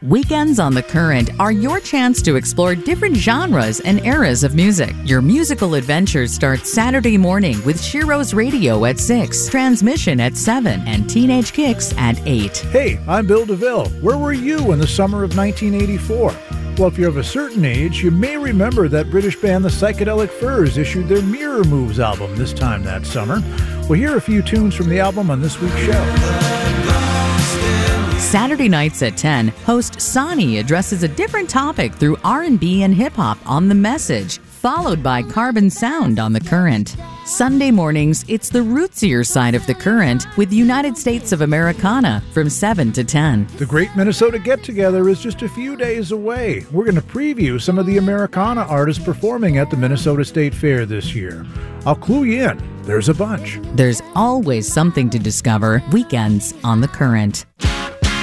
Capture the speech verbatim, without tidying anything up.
Weekends on the Current are your chance to explore different genres and eras of music. Your musical adventures start Saturday morning with Shiro's Radio at six, Transmission at seven, and Teenage Kicks at eight. Hey, I'm Bill DeVille. Where were you in the summer of nineteen eighty-four? Well, if you're of a certain age, you may remember that British band The Psychedelic Furs issued their Mirror Moves album this time that summer. We'll hear a few tunes from the album on this week's show. Saturday nights at ten, host Sonny addresses a different topic through R and B and hip-hop on The Message, followed by Carbon Sound on The Current. Sunday mornings, it's the rootsier side of The Current with United States of Americana from seven to ten. The Great Minnesota Get-Together is just a few days away. We're going to preview some of the Americana artists performing at the Minnesota State Fair this year. I'll clue you in. There's a bunch. There's always something to discover. Weekends on The Current.